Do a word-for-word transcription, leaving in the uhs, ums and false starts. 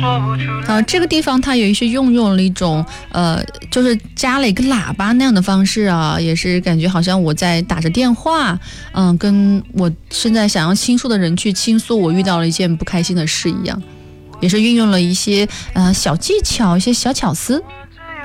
啊，这个地方它有一些用用了一种呃，就是加了一个喇叭那样的方式啊，也是感觉好像我在打着电话，嗯，跟我现在想要倾诉的人去倾诉我遇到了一件不开心的事一样，也是运用了一些呃小技巧，一些小巧思。